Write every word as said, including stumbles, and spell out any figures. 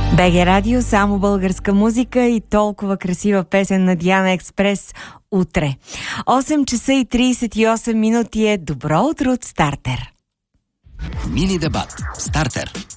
БГ Радио, само българска музика и толкова красива песен на Диана Експрес утре. осем часа и тридесет и осем минути е добро утро от Стартер. Мини дебат. Стартер.